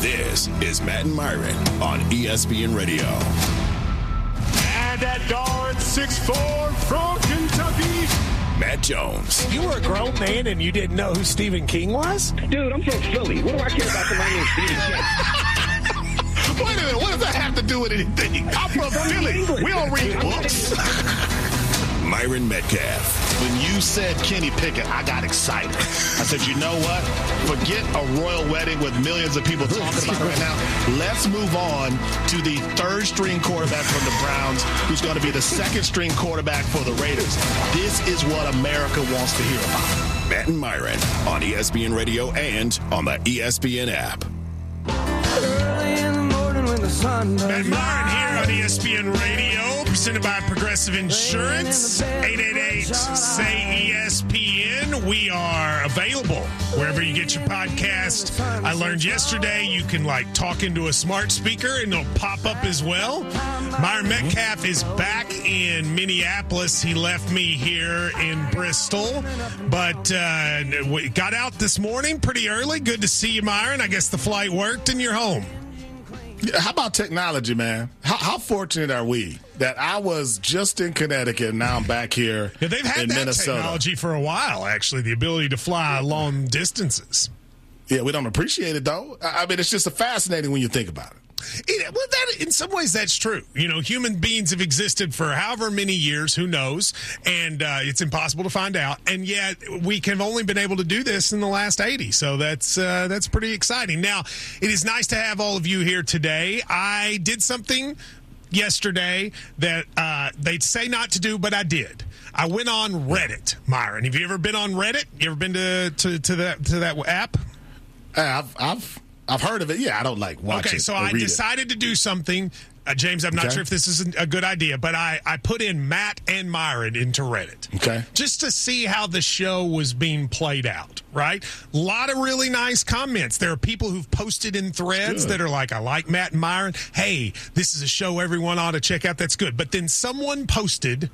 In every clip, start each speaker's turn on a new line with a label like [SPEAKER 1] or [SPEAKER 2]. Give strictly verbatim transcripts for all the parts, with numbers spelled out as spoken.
[SPEAKER 1] This is Matt and Myron on E S P N Radio.
[SPEAKER 2] And that guard, six foot four from Kentucky,
[SPEAKER 1] Matt Jones.
[SPEAKER 3] You were a grown man and you didn't know who Stephen King was?
[SPEAKER 4] Dude, I'm from Philly. What do I care about the man named Stephen King?
[SPEAKER 5] Wait a minute. What does that have to do with anything? I'm from Philly. We don't read books.
[SPEAKER 1] Myron Metcalf.
[SPEAKER 5] When you said Kenny Pickett, I got excited. I said, you know what? Forget a royal wedding with millions of people talking about it right now. Let's move on to the third-string quarterback from the Browns, who's going to be the second-string quarterback for the Raiders. This is what America wants to hear about.
[SPEAKER 1] Matt and Myron on E S P N Radio and on the E S P N app.
[SPEAKER 6] Early in the morning when the sun does
[SPEAKER 7] Matt and Myron here on E S P N Radio, presented by Progressive Insurance. eight eight eight, S A Y, E S P N. We are available wherever you get your podcast. I learned yesterday you can, like, talk into a smart speaker and it'll pop up as well. Myron Metcalf is back in Minneapolis. He left me here in Bristol, but uh, we got out this morning pretty early. Good to see you, Myron. I guess the flight worked and you're home.
[SPEAKER 5] How about technology, man? How, how fortunate are we that I was just in Connecticut and now I'm back here
[SPEAKER 7] yeah, they've had
[SPEAKER 5] in
[SPEAKER 7] that
[SPEAKER 5] Minnesota.
[SPEAKER 7] Technology for a while, actually, the ability to fly long distances.
[SPEAKER 5] Yeah, we don't appreciate it, though. I mean, it's just fascinating when you think about it.
[SPEAKER 7] It, well, that in some ways that's true. You know, human beings have existed for however many years, who knows, and uh, it's impossible to find out. And yet we have only been able to do this in the last eighty. So that's uh, that's pretty exciting. Now, it is nice to have all of you here today. I did something yesterday that uh, they say not to do, but I did. I went on Reddit, Myron. Have you ever been on Reddit? You ever been to to, to that to that app?
[SPEAKER 5] I've I've I've heard of it. Yeah, I don't like watch
[SPEAKER 7] okay,
[SPEAKER 5] it.
[SPEAKER 7] so
[SPEAKER 5] or
[SPEAKER 7] I
[SPEAKER 5] read
[SPEAKER 7] decided
[SPEAKER 5] it.
[SPEAKER 7] to do something. Uh, James, I'm not
[SPEAKER 5] Okay.
[SPEAKER 7] sure if this is a good idea, but I, I put in Matt and Myron into Reddit.
[SPEAKER 5] Okay.
[SPEAKER 7] Just to see how the show was being played out, right? A lot of really nice comments. There are people who've posted in threads
[SPEAKER 5] Good.
[SPEAKER 7] that are like, I like Matt and Myron. Hey, this is a show everyone ought to check out. That's good. But then someone posted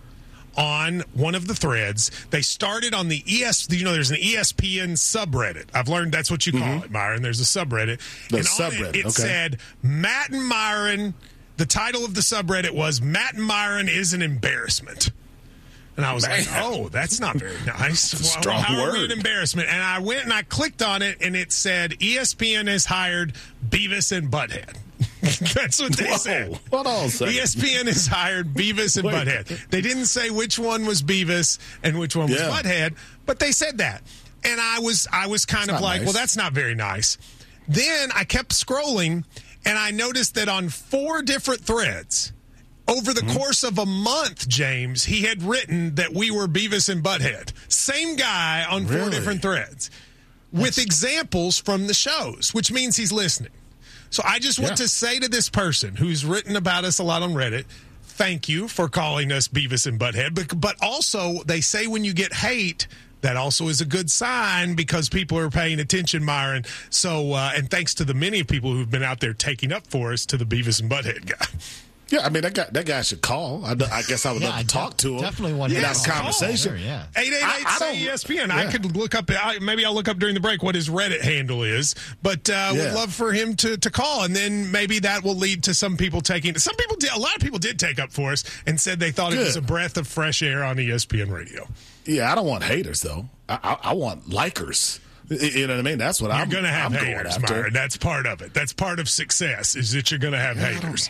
[SPEAKER 7] on one of the threads, they started on the E S, you know, there's an E S P N subreddit. I've learned that's what you call
[SPEAKER 5] Mm-hmm.
[SPEAKER 7] it, Myron. There's a subreddit.
[SPEAKER 5] The
[SPEAKER 7] and
[SPEAKER 5] subreddit,
[SPEAKER 7] on it, it
[SPEAKER 5] okay.
[SPEAKER 7] said, Matt and Myron, the title of the subreddit was Matt and Myron is an embarrassment. And I was
[SPEAKER 5] Man.
[SPEAKER 7] like, oh, that's not very nice. Well,
[SPEAKER 5] strong
[SPEAKER 7] how are we
[SPEAKER 5] word.
[SPEAKER 7] an embarrassment? And I went and I clicked on it, and it said E S P N has hired Beavis and Butthead. That's what they
[SPEAKER 5] Whoa.
[SPEAKER 7] said.
[SPEAKER 5] Hold on a second.
[SPEAKER 7] E S P N has hired Beavis and
[SPEAKER 5] Wait.
[SPEAKER 7] Butthead. They didn't say which one was Beavis and which one was
[SPEAKER 5] Yeah.
[SPEAKER 7] Butthead, but they said that. And I was I was kind
[SPEAKER 5] That's
[SPEAKER 7] of
[SPEAKER 5] not
[SPEAKER 7] like,
[SPEAKER 5] nice.
[SPEAKER 7] well, that's not very nice. Then I kept scrolling, and I noticed that on four different threads, over the
[SPEAKER 5] Mm-hmm.
[SPEAKER 7] course of a month, James, he had written that we were Beavis and Butthead. Same guy on four
[SPEAKER 5] Really?
[SPEAKER 7] different threads with examples from the shows, which means he's listening. So I just want
[SPEAKER 5] Yeah.
[SPEAKER 7] to say to this person who's written about us a lot on Reddit, thank you for calling us Beavis and Butthead. But, but also, they say when you get hate, that also is a good sign because people are paying attention, Myron. So, uh, and thanks to the many people who've been out there taking up for us to the Beavis and Butthead guy.
[SPEAKER 5] Yeah, I mean, that guy, that guy should call. I, I guess I would
[SPEAKER 8] Yeah,
[SPEAKER 5] love
[SPEAKER 8] I
[SPEAKER 5] to talk
[SPEAKER 8] de-
[SPEAKER 5] to him.
[SPEAKER 8] definitely want to
[SPEAKER 5] and
[SPEAKER 7] Yes,
[SPEAKER 5] have a
[SPEAKER 7] call.
[SPEAKER 5] conversation.
[SPEAKER 8] Sure, yeah.
[SPEAKER 7] eight eight eight,
[SPEAKER 5] I- I don't-
[SPEAKER 7] E S P N. I
[SPEAKER 5] yeah.
[SPEAKER 7] could look up, I, maybe I'll look up during the break what his Reddit handle is, but uh,
[SPEAKER 5] Yeah.
[SPEAKER 7] would love for him to, to call, and then maybe that will lead to some people taking, some people did, a lot of people did take up for us and said they thought it was a
[SPEAKER 5] Good.
[SPEAKER 7] breath of fresh air on E S P N radio.
[SPEAKER 5] Yeah, I don't want haters, though. I, I, I want likers. You know what I mean? That's what
[SPEAKER 7] You're
[SPEAKER 5] I'm
[SPEAKER 7] going to have
[SPEAKER 5] I'm
[SPEAKER 7] haters,
[SPEAKER 5] going after.
[SPEAKER 7] Myron. That's part of it. That's part of success is that you're going to have haters.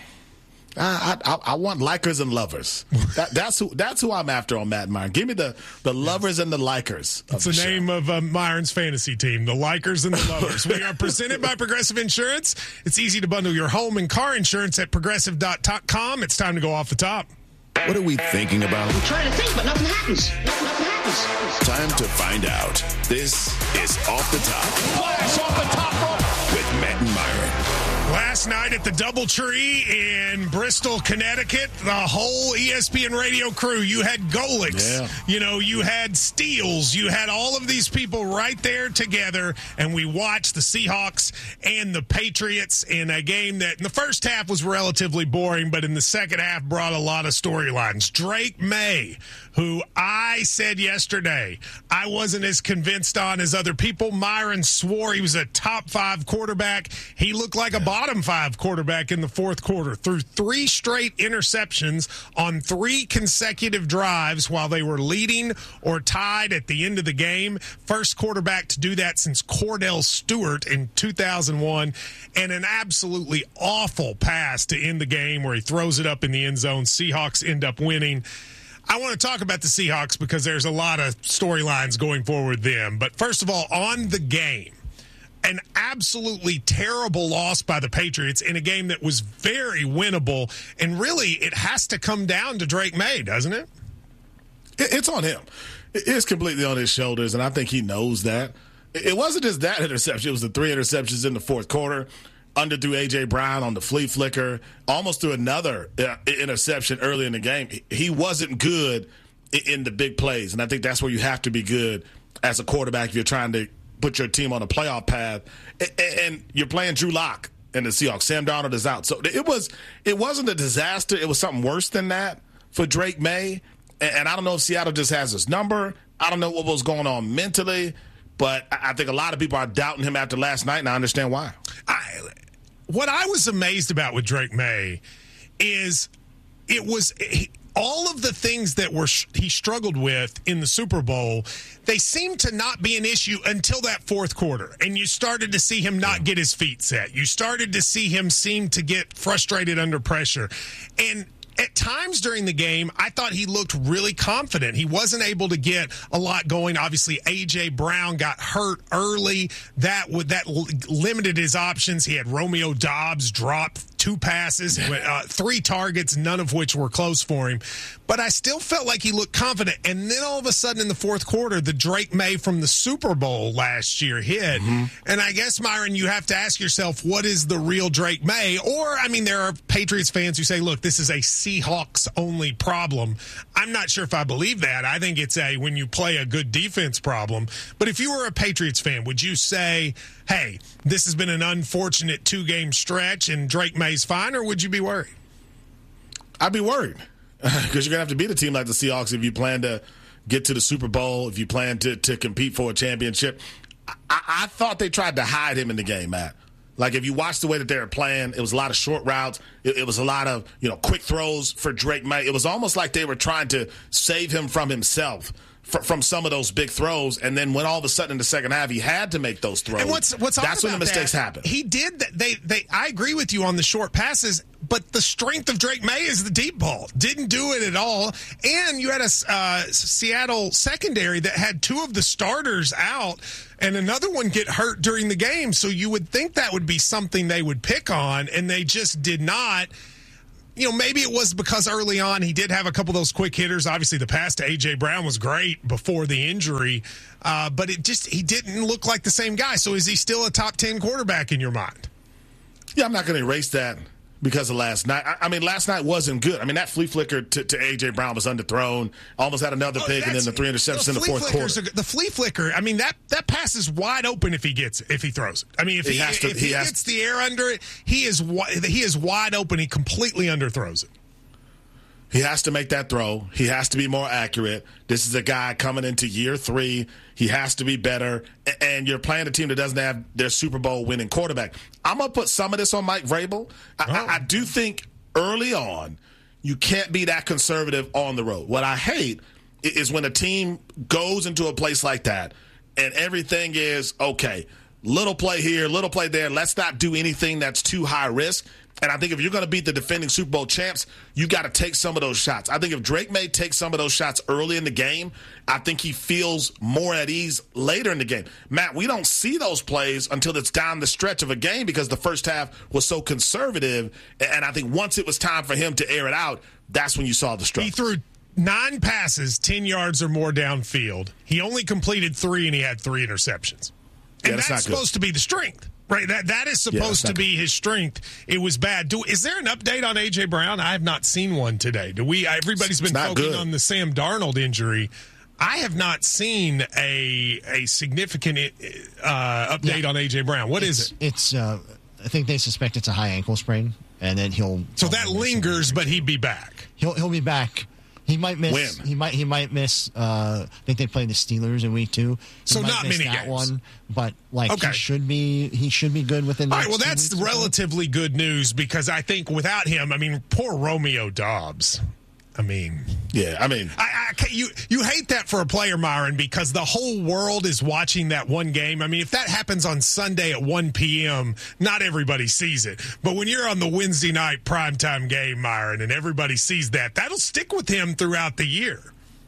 [SPEAKER 5] I, I, I want likers and lovers. That, that's who. That's who I'm after on Matt and Myron. Give me the, the lovers and the likers. Of
[SPEAKER 7] It's the
[SPEAKER 5] the show.
[SPEAKER 7] name of uh, Myron's fantasy team, the Likers and the Lovers. We are presented by Progressive Insurance. It's easy to bundle your home and car insurance at progressive dot com. It's time to go off the top.
[SPEAKER 1] What are we thinking about?
[SPEAKER 4] I'm trying to think, but nothing happens. Nothing happens.
[SPEAKER 1] Time to find out. This is Off the Top
[SPEAKER 5] Flash off the top rope.
[SPEAKER 1] with Matt and Myron.
[SPEAKER 7] last night at the DoubleTree in Bristol, Connecticut. The whole E S P N radio crew. You had Golics. Yeah. You know, you had Steels. You had all of these people right there together, and we watched the Seahawks and the Patriots in a game that in the first half was relatively boring, but in the second half brought a lot of storylines. Drake May, who I said yesterday I wasn't as convinced on as other people. Myron swore he was a top five quarterback. He looked like a bottom five quarterback in the fourth quarter. Threw three straight interceptions on three consecutive drives while they were leading or tied at the end of the game. First quarterback to do that since Cordell Stewart in two thousand one. And an absolutely awful pass to end the game where he throws it up in the end zone. Seahawks end up winning. I want to talk about the Seahawks because there's a lot of storylines going forward with them. But first of all, on the game, an absolutely terrible loss by the Patriots in a game that was very winnable. And really, it has to come down to Drake May, doesn't it?
[SPEAKER 5] It's on him. It's completely on his shoulders, and I think he knows that. It wasn't just that interception. It was the three interceptions in the fourth quarter. Underthrew A J. Brown on the flea flicker, almost threw another uh, interception early in the game. He wasn't good in the big plays, and I think that's where you have to be good as a quarterback if you're trying to put your team on a playoff path. And you're playing Drew Lock and the Seahawks. Sam Darnold is out. So it, was, it wasn't a disaster. It was something worse than that for Drake May. And I don't know if Seattle just has his number. I don't know what was going on mentally. But I think a lot of people are doubting him after last night, and I understand why.
[SPEAKER 7] I, what I was amazed about with Drake May is it was he, all of the things that were he struggled with in the Super Bowl, they seemed to not be an issue until that fourth quarter. And you started to see him not get his feet set. You started to see him seem to get frustrated under pressure. And at times during the game, I thought he looked really confident. He wasn't able to get a lot going. Obviously, A J. Brown got hurt early. That would that limited his options. He had Romeo Doubs drop two passes, uh, three targets, none of which were close for him. But I still felt like he looked confident. And then all of a sudden in the fourth quarter, the Drake May from the Super Bowl last year hit. Mm-hmm. And I guess, Myron, you have to ask yourself, what is the real Drake May? Or, I mean, there are Patriots fans who say, look, this is a Seahawks-only problem. I'm not sure if I believe that. I think it's a when you play a good defense problem. But if you were a Patriots fan, would you say, hey, this has been an unfortunate two-game stretch and Drake May's fine, or would you be worried?
[SPEAKER 5] I'd be worried because you're going to have to beat a team like the Seahawks if you plan to get to the Super Bowl, if you plan to, to compete for a championship. I, I thought they tried to hide him in the game, Matt. Like, if you watch the way that they were playing, it was a lot of short routes. It, it was a lot of, you know, quick throws for Drake May. It was almost like they were trying to save him from himself. From some of those big throws, and then when all of a sudden in the second half he had to make those throws.
[SPEAKER 7] And what's what's
[SPEAKER 5] that's when the mistakes
[SPEAKER 7] that,
[SPEAKER 5] happen.
[SPEAKER 7] He did that. They they. I agree with you on the short passes, but the strength of Drake May is the deep ball. Didn't do it at all, and you had a uh, Seattle secondary that had two of the starters out, and another one get hurt during the game. So you would think that would be something they would pick on, and they just did not. You know, maybe it was because early on he did have a couple of those quick hitters. Obviously, the pass to A J. Brown was great before the injury, uh, but it just he didn't look like the same guy. So is he still a top ten quarterback in your mind?
[SPEAKER 5] Yeah, I'm not going to erase that because of last night. I, I mean, last night wasn't good. I mean, that flea flicker to, to A J. Brown was underthrown. Almost had another oh, pick, and then the three interceptions the in the fourth quarter.
[SPEAKER 7] Are, the flea flicker, I mean, that, that pass is wide open if he gets it, if he throws it. I mean, if he, he, has to, if he, he has gets to. the air under it, he is he is wide open. He completely underthrows it.
[SPEAKER 5] He has to make that throw. He has to be more accurate. This is a guy coming into year three. He has to be better. And you're playing a team that doesn't have their Super Bowl winning quarterback. I'm going to put some of this on Mike Vrabel. I, oh. I, I do think early on you can't be that conservative on the road. What I hate is when a team goes into a place like that and everything is, okay, little play here, little play there. Let's not do anything that's too high risk. And I think if you're going to beat the defending Super Bowl champs, you got to take some of those shots. I think if Drake May takes some of those shots early in the game, I think he feels more at ease later in the game. Matt, we don't see those plays until it's down the stretch of a game because the first half was so conservative. And I think once it was time for him to air it out, that's when you saw the struggle.
[SPEAKER 7] He threw nine passes, ten yards or more downfield. He only completed three, and he had three interceptions. And
[SPEAKER 5] Yeah,
[SPEAKER 7] that's,
[SPEAKER 5] that's not
[SPEAKER 7] supposed
[SPEAKER 5] good.
[SPEAKER 7] to be the strength, right? That That is
[SPEAKER 5] Yeah,
[SPEAKER 7] supposed
[SPEAKER 5] that's
[SPEAKER 7] to
[SPEAKER 5] not
[SPEAKER 7] be his strength. It was bad. Do, is there an update on A J. Brown? I have not seen one today. Do we? Everybody's been
[SPEAKER 5] not
[SPEAKER 7] focusing
[SPEAKER 5] good.
[SPEAKER 7] on the Sam Darnold injury. I have not seen a a significant uh, update
[SPEAKER 8] Yeah.
[SPEAKER 7] on A J. Brown. What
[SPEAKER 8] it's,
[SPEAKER 7] is it?
[SPEAKER 8] It's. Uh, I think they suspect it's a high ankle sprain, and then he'll.
[SPEAKER 7] So that lingers, but he'd be back.
[SPEAKER 8] He'll he'll be back. He might miss.
[SPEAKER 5] When?
[SPEAKER 8] He might he might miss. Uh, I think they play the Steelers in week two. He
[SPEAKER 7] So
[SPEAKER 8] might
[SPEAKER 7] not
[SPEAKER 8] miss
[SPEAKER 7] many
[SPEAKER 8] that
[SPEAKER 7] games.
[SPEAKER 8] one, but like
[SPEAKER 7] Okay.
[SPEAKER 8] he should be. He should be good within. The
[SPEAKER 7] All right,
[SPEAKER 8] next
[SPEAKER 7] well,
[SPEAKER 8] two
[SPEAKER 7] that's
[SPEAKER 8] weeks or so.
[SPEAKER 7] relatively good news because I think without him, I mean, poor Romeo Dobbs. I mean,
[SPEAKER 5] Yeah, I mean,
[SPEAKER 7] I, I can't- you you hate that for a player, Myron, because the whole world is watching that one game. I mean, if that happens on Sunday at one p.m., not everybody sees it. But when you're on the Wednesday night primetime game, Myron, and everybody sees that, that'll stick with him throughout the year.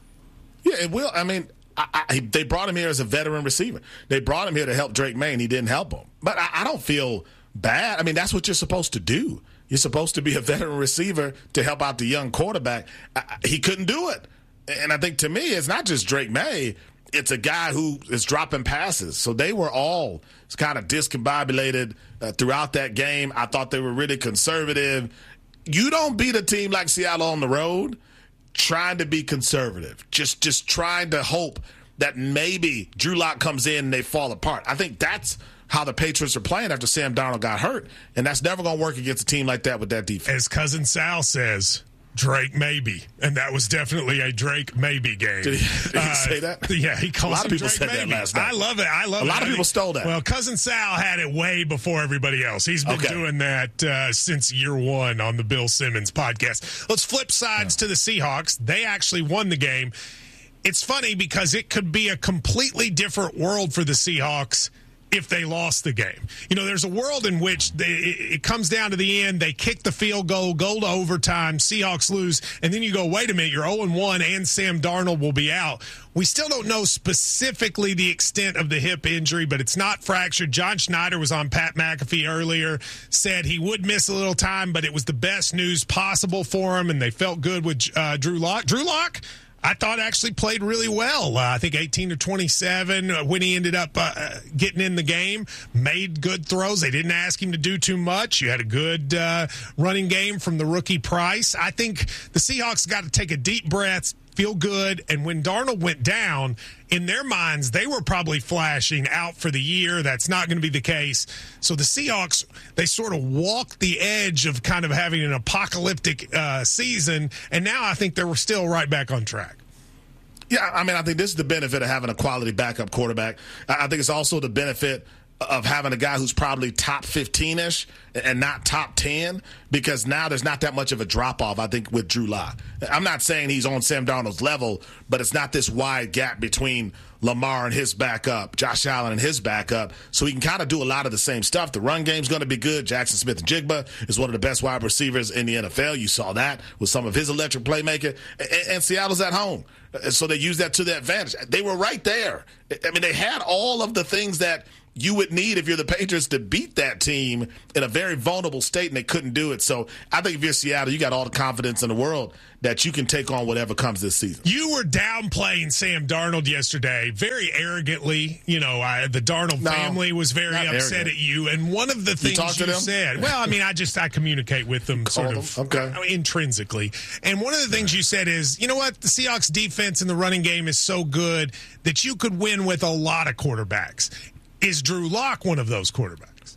[SPEAKER 5] yeah, it will. I mean, I, I, they brought him here as a veteran receiver. They brought him here to help Drake May, and he didn't help him. But I, I don't feel bad. I mean, that's what you're supposed to do. You're supposed to be a veteran receiver to help out the young quarterback. I, I- he couldn't do it. And I think to me, it's not just Drake May. It's a guy who is dropping passes. So they were all kind of discombobulated uh, throughout that game. I thought they were really conservative. You don't beat a team like Seattle on the road trying to be conservative, just just trying to hope that maybe Drew Lock comes in and they fall apart. I think that's how the Patriots are playing after Sam Darnold got hurt, and that's never going to work against a team like that with that defense.
[SPEAKER 7] As Cousin Sal says, Drake maybe. And that was definitely a Drake maybe game.
[SPEAKER 5] Did he, did he
[SPEAKER 7] Uh,
[SPEAKER 5] say that?
[SPEAKER 7] Yeah, he calls
[SPEAKER 5] A lot of
[SPEAKER 7] him
[SPEAKER 5] people
[SPEAKER 7] Drake
[SPEAKER 5] said that
[SPEAKER 7] maybe.
[SPEAKER 5] last night.
[SPEAKER 7] I love it. I love
[SPEAKER 5] A
[SPEAKER 7] it.
[SPEAKER 5] lot of
[SPEAKER 7] I
[SPEAKER 5] people
[SPEAKER 7] think-
[SPEAKER 5] stole that.
[SPEAKER 7] Well, Cousin Sal had it way before everybody else. He's been
[SPEAKER 5] Okay.
[SPEAKER 7] doing that uh, since year one on the Bill Simmons podcast. Let's flip sides to the Seahawks. They actually won the game. It's funny because it could be a completely different world for the Seahawks if they lost the game. You know, there's a world in which they, it, it comes down to the end, they kick the field goal, go to overtime, Seahawks lose, and then you go, wait a minute, you're oh and one and Sam Darnold will be out. We still don't know specifically the extent of the hip injury, but it's not fractured. John Schneider was on Pat McAfee earlier, said he would miss a little time, but it was the best news possible for him, and they felt good with uh, Drew Lock. Drew Lock, I thought actually played really well. Uh, I think eighteen to twenty-seven uh, when he ended up uh, getting in the game, made good throws. They didn't ask him to do too much. You had a good uh, running game from the rookie Price. I think the Seahawks got to take a deep breath, feel good. And when Darnold went down, in their minds, they were probably flashing out for the year. That's not going to be the case. So the Seahawks, they sort of walked the edge of kind of having an apocalyptic uh, season. And now I think they're still right back on track.
[SPEAKER 5] Yeah, I mean, I think this is the benefit of having a quality backup quarterback. I I think it's also the benefit of having a guy who's probably top fifteen-ish and not top ten, because now there's not that much of a drop-off, I think, with Drew Lock. I'm not saying he's on Sam Darnold's level, but it's not this wide gap between Lamar and his backup, Josh Allen and his backup, so he can kind of do a lot of the same stuff. The run game's going to be good. Jackson Smith-Njigba is one of the best wide receivers in the N F L. You saw that with some of his electric playmaking. And, and Seattle's at home, so they use that to their advantage. They were right there. I mean, they had all of the things that you would need if you're the Patriots to beat that team in a very vulnerable state, and they couldn't do it. So I think if you're Seattle, you got all the confidence in the world that you can take on whatever comes this season.
[SPEAKER 7] You were downplaying Sam Darnold yesterday very arrogantly. You know, I, the Darnold
[SPEAKER 5] No,
[SPEAKER 7] family was very
[SPEAKER 5] not
[SPEAKER 7] upset
[SPEAKER 5] arrogant.
[SPEAKER 7] at you. And one of the things
[SPEAKER 5] talk to
[SPEAKER 7] you
[SPEAKER 5] them?
[SPEAKER 7] said, well, I mean, I just, I communicate with them
[SPEAKER 5] Call
[SPEAKER 7] sort
[SPEAKER 5] them?
[SPEAKER 7] of
[SPEAKER 5] Okay.
[SPEAKER 7] I mean, intrinsically. And one of the things you said is, you know what? The Seahawks defense in the running game is so good that you could win with a lot of quarterbacks. Is Drew Lock one of those quarterbacks?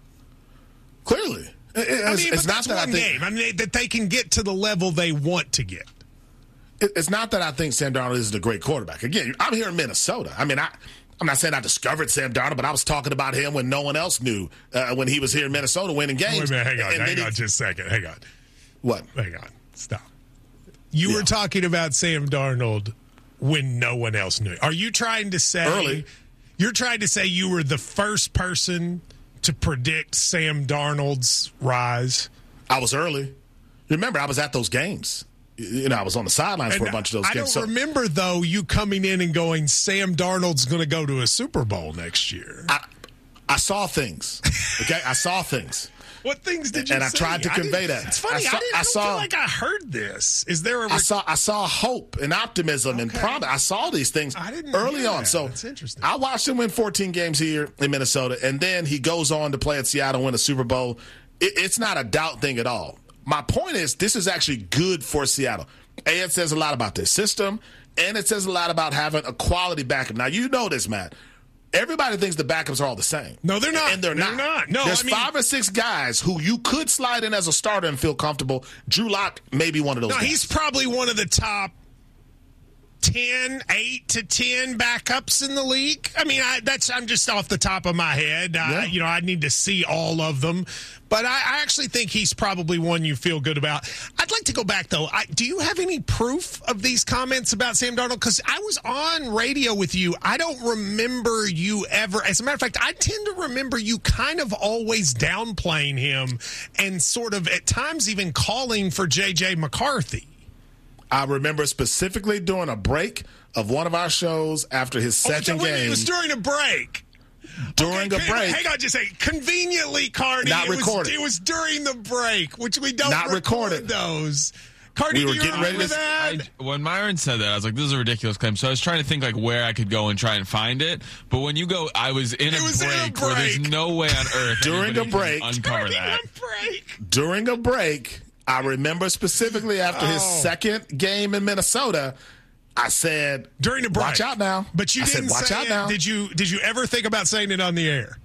[SPEAKER 5] Clearly. It- It's,
[SPEAKER 7] I mean,
[SPEAKER 5] it's
[SPEAKER 7] but
[SPEAKER 5] not
[SPEAKER 7] that's
[SPEAKER 5] that
[SPEAKER 7] one
[SPEAKER 5] I think,
[SPEAKER 7] game. I mean, they, that they can get to the level they want to get.
[SPEAKER 5] it- It's not that I think Sam Darnold isn't a great quarterback. Again, I'm here in Minnesota. I mean, I, I'm not saying I discovered Sam Darnold, but I was talking about him when no one else knew uh, when he was here in Minnesota winning games.
[SPEAKER 7] Wait a minute, hang on,
[SPEAKER 5] And
[SPEAKER 7] hang
[SPEAKER 5] then
[SPEAKER 7] on
[SPEAKER 5] he-
[SPEAKER 7] just a second. Hang on.
[SPEAKER 5] What?
[SPEAKER 7] Hang on. Stop. You
[SPEAKER 5] Yeah.
[SPEAKER 7] were talking about Sam Darnold when no one else knew. Are you trying to say
[SPEAKER 5] Early.
[SPEAKER 7] You're trying to say you were the first person to predict Sam Darnold's rise?
[SPEAKER 5] I was early. Remember, I was at those games. You know, I was on the sidelines for a bunch of those
[SPEAKER 7] I
[SPEAKER 5] games.
[SPEAKER 7] don't
[SPEAKER 5] So
[SPEAKER 7] remember, though, you coming in and going, Sam Darnold's going to go to a Super Bowl next year.
[SPEAKER 5] I, I saw things. Okay, I saw things.
[SPEAKER 7] What things did you
[SPEAKER 5] and
[SPEAKER 7] say?
[SPEAKER 5] I tried to
[SPEAKER 7] I
[SPEAKER 5] convey that.
[SPEAKER 7] It's funny.
[SPEAKER 5] I saw,
[SPEAKER 7] I, didn't, I,
[SPEAKER 5] I
[SPEAKER 7] don't
[SPEAKER 5] saw,
[SPEAKER 7] feel like I heard this. Is there a? Rec-
[SPEAKER 5] I saw. I saw hope and optimism
[SPEAKER 7] okay.
[SPEAKER 5] and promise. I saw these things
[SPEAKER 7] I didn't
[SPEAKER 5] early
[SPEAKER 7] hear
[SPEAKER 5] on.
[SPEAKER 7] that.
[SPEAKER 5] So
[SPEAKER 7] that's interesting.
[SPEAKER 5] I watched him win fourteen games here in Minnesota, and then he goes on to play at Seattle, win a Super Bowl. It, it's not a doubt thing at all. My point is, this is actually good for Seattle. A, it says a lot about their system, and it says a lot about having a quality backup. Now, you know this, Matt. Everybody thinks the backups are all the same.
[SPEAKER 7] No, they're not.
[SPEAKER 5] And they're,
[SPEAKER 7] they're
[SPEAKER 5] not.
[SPEAKER 7] not. No,
[SPEAKER 5] There's
[SPEAKER 7] I mean,
[SPEAKER 5] five or six guys who you could slide in as a starter and feel comfortable. Drew Lock may be one of those
[SPEAKER 7] No,
[SPEAKER 5] guys.
[SPEAKER 7] he's probably one of the top ten, eight to ten backups in the league. I mean, I, that's I'm just off the top of my head.
[SPEAKER 5] Yeah.
[SPEAKER 7] I, you know, I need to see all of them. But I, I actually think he's probably one you feel good about. I'd like to go back, though. I, do you have any proof of these comments about Sam Darnold? Because I was on radio with you. I don't remember you ever. As a matter of fact, I tend to remember you kind of always downplaying him and sort of at times even calling for J J McCarthy.
[SPEAKER 5] I remember specifically during a break of one of our shows after his second
[SPEAKER 7] oh, wait,
[SPEAKER 5] game.
[SPEAKER 7] It was during a break.
[SPEAKER 5] During
[SPEAKER 7] okay,
[SPEAKER 5] a break.
[SPEAKER 7] Hang on just a second. Conveniently, Cardi.
[SPEAKER 5] Not
[SPEAKER 7] it
[SPEAKER 5] recorded.
[SPEAKER 7] Was, it was during the break, which we don't
[SPEAKER 5] Not
[SPEAKER 7] record
[SPEAKER 5] recorded.
[SPEAKER 7] those. Cardi,
[SPEAKER 5] We were
[SPEAKER 7] do you
[SPEAKER 5] getting ready
[SPEAKER 7] remember
[SPEAKER 5] to-
[SPEAKER 7] that?
[SPEAKER 9] I, when Myron said that, I was like, this is a ridiculous claim. So I was trying to think like where I could go and try and find it. But when you go, I was in, a,
[SPEAKER 7] was in
[SPEAKER 9] break
[SPEAKER 7] a
[SPEAKER 9] where there's
[SPEAKER 7] break.
[SPEAKER 9] no way on earth
[SPEAKER 5] During
[SPEAKER 9] anybody
[SPEAKER 5] a break.
[SPEAKER 9] can uncover
[SPEAKER 7] During
[SPEAKER 9] that.
[SPEAKER 7] a break.
[SPEAKER 5] During a break, I remember specifically after his
[SPEAKER 7] Oh.
[SPEAKER 5] second game in Minnesota, I said,
[SPEAKER 7] During the break.
[SPEAKER 5] watch out now.
[SPEAKER 7] But you
[SPEAKER 5] I
[SPEAKER 7] didn't
[SPEAKER 5] said, watch
[SPEAKER 7] say
[SPEAKER 5] out
[SPEAKER 7] it.
[SPEAKER 5] now.
[SPEAKER 7] Did you, did you ever think about saying it on the air?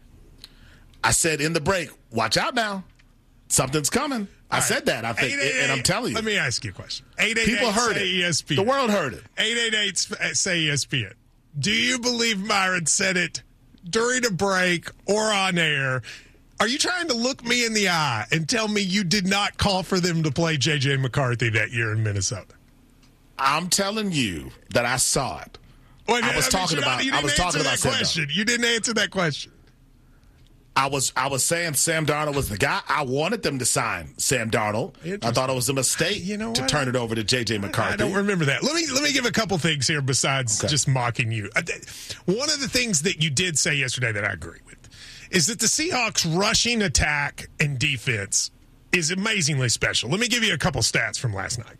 [SPEAKER 5] I said in the break, watch out now. Something's coming. I
[SPEAKER 7] All right.
[SPEAKER 5] said that, I think,
[SPEAKER 7] eight eight eight
[SPEAKER 5] and I'm telling you.
[SPEAKER 7] Let me ask you a question. eight eight eight
[SPEAKER 5] People heard
[SPEAKER 7] say
[SPEAKER 5] it.
[SPEAKER 7] E S P N.
[SPEAKER 5] The world heard it.
[SPEAKER 7] eight eight eight say E S P N. Do you believe Myron said it during a break or on air? Are you trying to look me in the eye and tell me you did not call for them to play J J McCarthy that year in Minnesota?
[SPEAKER 5] I'm telling you that I saw it.
[SPEAKER 7] Wait,
[SPEAKER 5] I was
[SPEAKER 7] mean,
[SPEAKER 5] talking
[SPEAKER 7] you're not-
[SPEAKER 5] about-
[SPEAKER 7] You
[SPEAKER 5] I
[SPEAKER 7] didn't
[SPEAKER 5] was
[SPEAKER 7] answer
[SPEAKER 5] talking about
[SPEAKER 7] that
[SPEAKER 5] Sam
[SPEAKER 7] question. You didn't answer that question.
[SPEAKER 5] I was I was saying Sam Darnold was the guy. I wanted them to sign Sam Darnold. I thought it was a mistake
[SPEAKER 7] You know
[SPEAKER 5] to
[SPEAKER 7] what?
[SPEAKER 5] turn it over to J J McCarthy.
[SPEAKER 7] I don't remember that. Let me let me give a couple things here besides
[SPEAKER 5] Okay.
[SPEAKER 7] just mocking you. Uh, th- One of the things that you did say yesterday that I agree with is that the Seahawks' rushing attack and defense is amazingly special. Let me give you a couple stats from last night.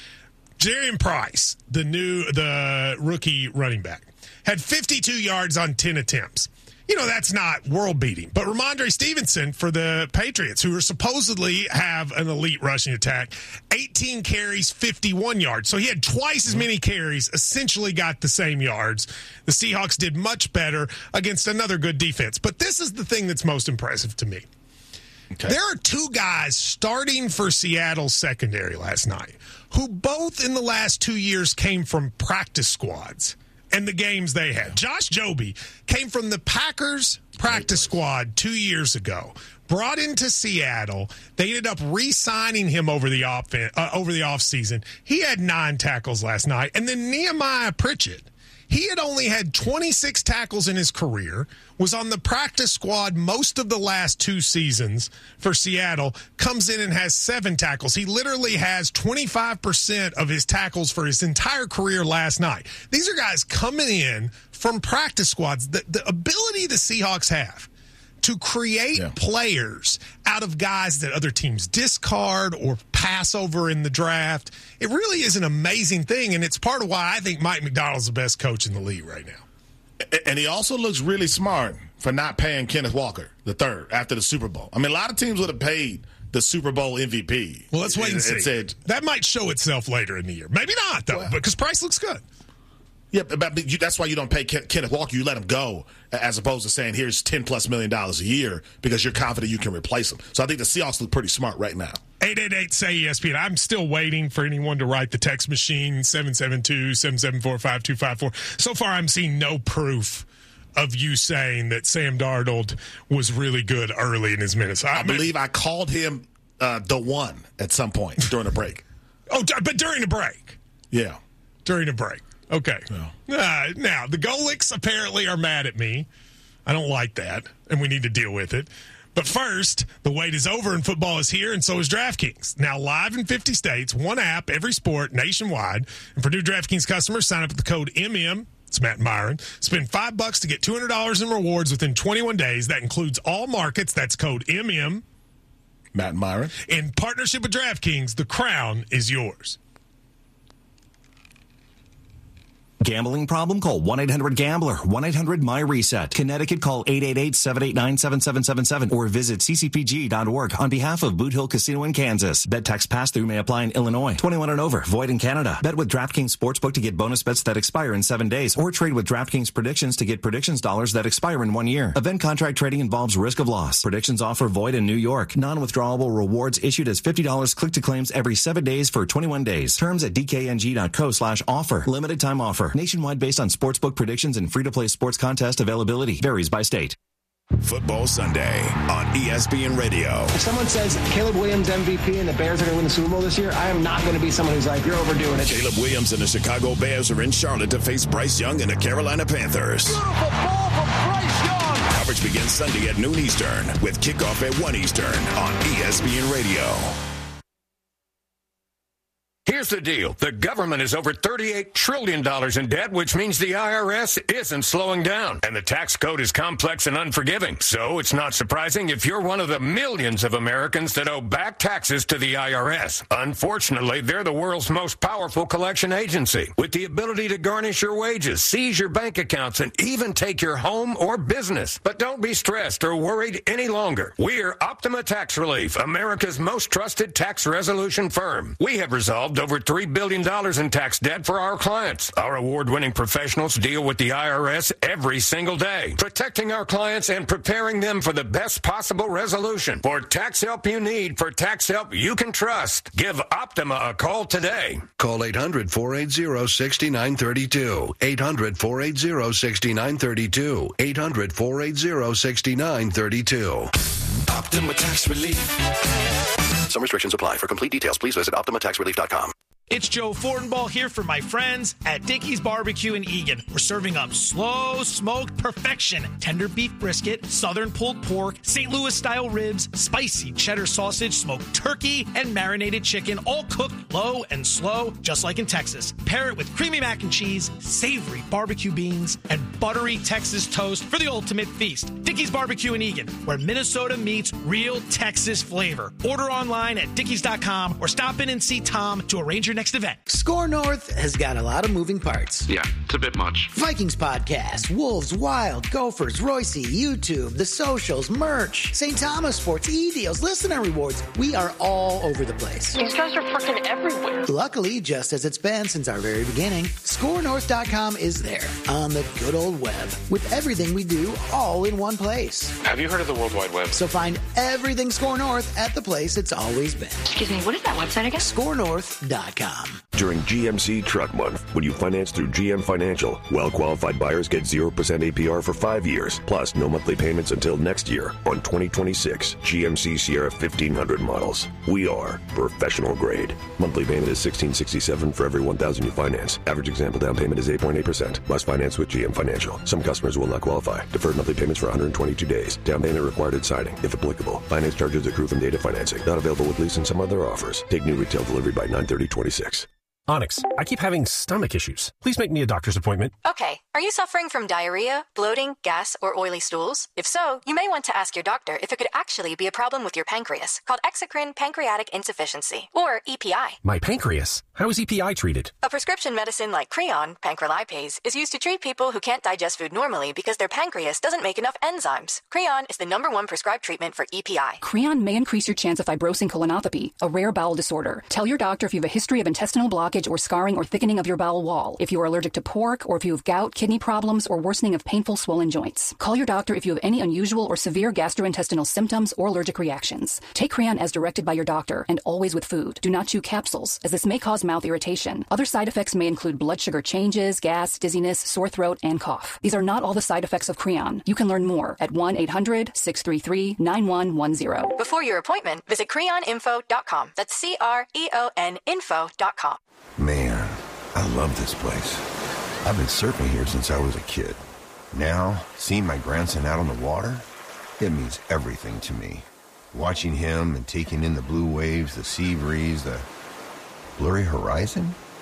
[SPEAKER 7] Jarian Price, the new the rookie running back, had fifty-two yards on ten attempts. You know, that's not world-beating. But Ramondre Stevenson for the Patriots, who are supposedly have an elite rushing attack, eighteen carries, fifty-one yards. So he had twice as many carries, essentially got the same yards. The Seahawks did much better against another good defense. But this is the thing that's most impressive to me.
[SPEAKER 5] Okay.
[SPEAKER 7] There are two guys starting for Seattle's secondary last night who both in the last two years came from practice squads and the games they had. Josh Joby came from the Packers practice squad two years ago, brought into Seattle. They ended up re-signing him over the off uh, over the offseason. He had nine tackles last night. And then Nehemiah Pritchett, he had only had twenty-six tackles in his career, was on the practice squad most of the last two seasons for Seattle, comes in and has seven tackles. He literally has twenty-five percent of his tackles for his entire career last night. These are guys coming in from practice squads. The, the ability the Seahawks have to create
[SPEAKER 5] Yeah.
[SPEAKER 7] players out of guys that other teams discard or pass over in the draft, it really is an amazing thing, and it's part of why I think Mike Macdonald's the best coach in the league right now.
[SPEAKER 5] And he also looks really smart for not paying Kenneth Walker the third after the Super Bowl. I mean, a lot of teams would have paid the Super Bowl M V P.
[SPEAKER 7] Well, let's wait and see.
[SPEAKER 5] It said,
[SPEAKER 7] That might show itself later in the year. Maybe not, though,
[SPEAKER 5] Well-
[SPEAKER 7] because Price looks good.
[SPEAKER 5] yeah, but but you, that's why you don't pay Ken, Kenneth Walker. You let him go, as opposed to saying, here's ten plus million dollars a year because you're confident you can replace him. So I think the Seahawks look pretty smart right now.
[SPEAKER 7] eight eight eight say E S P N. I'm still waiting for anyone to write the text machine, seven seven two, seven seven four, five two five four. So far, I'm seeing no proof of you saying that Sam Darnold was really good early in his minutes. I,
[SPEAKER 5] I believe I called him uh, the one at some point during a break.
[SPEAKER 7] Oh, d- but during the break.
[SPEAKER 5] Yeah.
[SPEAKER 7] During a break. Okay. Uh, now, the Golics apparently are mad at me. I don't like that, and we need to deal with it. But first, the wait is over and football is here, and so is DraftKings. Now live in fifty states, one app, every sport, nationwide. And for new DraftKings customers, sign up with the code M M. It's Matt and Myron. Spend five bucks to get two hundred dollars in rewards within twenty-one days. That includes all markets. That's code M M.
[SPEAKER 2] Matt and Myron.
[SPEAKER 7] In partnership with DraftKings, the crown is yours.
[SPEAKER 10] Gambling problem? Call one eight hundred gambler, one eight hundred my reset. Connecticut, call eight eight eight, seven eight nine, seven seven seven seven or visit c c p g dot org on behalf of Boot Hill Casino in Kansas. Bet tax pass-through may apply in Illinois. twenty-one and over. Void in Canada. Bet with DraftKings Sportsbook to get bonus bets that expire in seven days or trade with DraftKings Predictions to get predictions dollars that expire in one year. Event contract trading involves risk of loss. Predictions offer void in New York. Non-withdrawable rewards issued as fifty dollars click-to-claims every seven days for twenty-one days. Terms at d k n g dot co slash offer. Limited time offer. Nationwide based on sportsbook predictions and free-to-play sports contest availability. Varies by state.
[SPEAKER 1] Football Sunday on E S P N Radio.
[SPEAKER 11] If someone says Caleb Williams M V P and the Bears are going to win the Super Bowl this year, I am not going to be someone who's like, you're overdoing it.
[SPEAKER 1] Caleb Williams and the Chicago Bears are in Charlotte to face Bryce Young and the Carolina Panthers.
[SPEAKER 6] Beautiful ball from Bryce Young.
[SPEAKER 1] Coverage begins Sunday at noon Eastern with kickoff at one Eastern on E S P N Radio.
[SPEAKER 12] Here's the deal. The government is over thirty-eight trillion dollars in debt, which means the I R S isn't slowing down. And the tax code is complex and unforgiving. So it's not surprising if you're one of the millions of Americans that owe back taxes to the I R S. Unfortunately, they're the world's most powerful collection agency with the ability to garnish your wages, seize your bank accounts, and even take your home or business. But don't be stressed or worried any longer. We're Optima Tax Relief, America's most trusted tax resolution firm. We have resolved over three billion dollars in tax debt for our clients. Our award-winning professionals deal with the I R S every single day, protecting our clients and preparing them for the best possible resolution. For tax help you need, for tax help you can trust, give Optima a call today.
[SPEAKER 13] Call eight hundred, four eight zero, six nine three two. eight hundred, four eight zero, six nine three two. eight hundred, four eight zero, six nine three two.
[SPEAKER 14] Optima Tax Relief. Some restrictions apply. For complete details, please visit optima tax relief dot com.
[SPEAKER 15] It's Joe Fortenbaugh here for my friends at Dickey's Barbecue in Eagan. We're serving up slow smoked perfection, tender beef brisket, southern pulled pork, Saint Louis style ribs, spicy cheddar sausage, smoked turkey, and marinated chicken, all cooked low and slow, just like in Texas. Pair it with creamy mac and cheese, savory barbecue beans, and buttery Texas toast for the ultimate feast. Dickey's Barbecue in Eagan, where Minnesota meets real Texas flavor. Order online at dickeys dot com or stop in and see Tom to arrange your next event.
[SPEAKER 16] Score North has got a lot of moving parts.
[SPEAKER 17] Yeah, it's a bit much.
[SPEAKER 16] Vikings podcast, Wolves, Wild, Gophers, Royce, YouTube, the socials, merch, Saint Thomas Sports, e-deals, listener rewards. We are all over the place.
[SPEAKER 18] These guys are freaking everywhere.
[SPEAKER 16] Luckily, just as it's been since our very beginning, score north dot com is there on the good old web with everything we do all in one place.
[SPEAKER 17] Have you heard of the World Wide Web?
[SPEAKER 16] So find everything Score North at the place it's always been.
[SPEAKER 18] Excuse me, what is that website again?
[SPEAKER 16] score north dot com.
[SPEAKER 19] During G M C Truck Month, when you finance through G M Financial, well-qualified buyers get zero percent A P R for five years, plus no monthly payments until next year on twenty twenty-six G M C Sierra fifteen hundred models. We are professional grade. Monthly payment is sixteen sixty-seven for every one thousand you finance. Average example down payment is eight point eight percent. Must finance with G M Financial. Some customers will not qualify. Deferred monthly payments for one hundred twenty-two days. Down payment required at signing, if applicable. Finance charges accrue from data financing. Not available with lease and some other offers. Take new retail delivery by nine thirty twenty-six.
[SPEAKER 20] Onyx, I keep having stomach issues. Please make me a doctor's appointment.
[SPEAKER 21] Okay. Are you suffering from diarrhea, bloating, gas, or oily stools? If so, you may want to ask your doctor if it could actually be a problem with your pancreas, called exocrine pancreatic insufficiency, or E P I.
[SPEAKER 20] My pancreas? How is E P I treated?
[SPEAKER 21] A prescription medicine like Creon, pancrelipase, is used to treat people who can't digest food normally because their pancreas doesn't make enough enzymes. Creon is the number one prescribed treatment for E P I.
[SPEAKER 22] Creon may increase your chance of fibrosing colonopathy, a rare bowel disorder. Tell your doctor if you have a history of intestinal blockage or scarring or thickening of your bowel wall, if you are allergic to pork, or if you have gout, kidney problems, or worsening of painful swollen joints. Call your doctor if you have any unusual or severe gastrointestinal symptoms or allergic reactions. Take Creon as directed by your doctor, and always with food. Do not chew capsules, as this may cause mouth irritation. Other side effects may include blood sugar changes, gas, dizziness, sore throat, and cough. These are not all the side effects of Creon. You can learn more at one eight hundred, six three three, nine one one zero.
[SPEAKER 21] Before your appointment, visit creon info dot com. That's C R E O N info dot com.
[SPEAKER 23] Man, I love this place. I've been surfing here since I was a kid. Now, seeing my grandson out on the water, it means everything to me. Watching him and taking in the blue waves, the sea breeze, the blurry horizon,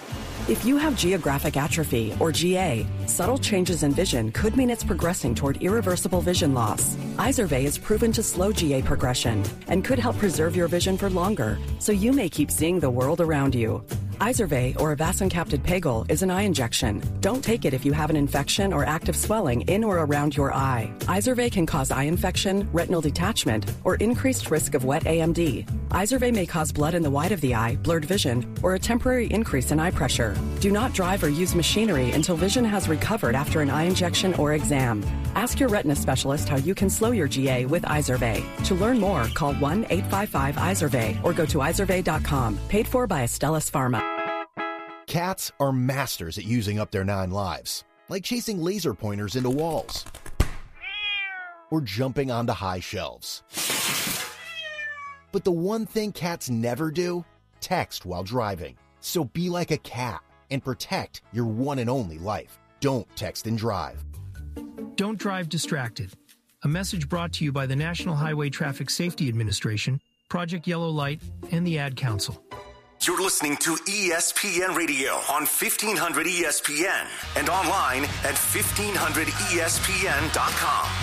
[SPEAKER 3] If you have geographic atrophy, or G A, subtle changes in vision could mean it's progressing toward irreversible vision loss. Izervay is proven to slow G A progression and could help preserve your vision for longer, so you may keep seeing the world around you. Izervay, or avacincaptad pegol, is an eye injection. Don't take it if you have an infection or active swelling in or around your eye. Izervay can cause eye infection, retinal detachment, or increased risk of wet A M D. Izervay may cause blood in the white of the eye, blurred vision, or a temporary increase in eye pressure. Do not drive or use machinery until vision has recovered after an eye injection or exam. Ask your retina specialist how you can slow your G A with Izervay. To learn more, call one eight five five Izervay or go to izervay dot com. Paid for by Astellas Pharma.
[SPEAKER 4] Cats are masters at using up their nine lives, like chasing laser pointers into walls or jumping onto high shelves. But the one thing cats never do, text while driving. So be like a cat and protect your one and only life. Don't text and drive.
[SPEAKER 8] Don't drive distracted. A message brought to you by the National Highway Traffic Safety Administration, Project Yellow Light, and the Ad Council.
[SPEAKER 24] You're listening to E S P N Radio on fifteen hundred E S P N and online at fifteen hundred E S P N dot com.